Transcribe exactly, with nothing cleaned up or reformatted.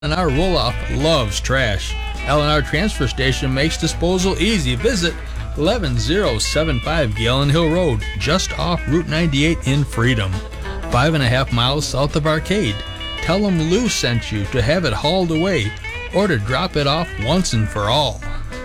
and R Roloff loves trash. L and R Transfer Station makes disposal easy. Visit eleven oh seven five Galen Hill Road, just off Route ninety-eight in Freedom, five and a half miles south of Arcade. Tell them Lou sent you to have it hauled away or to drop it off once and for all.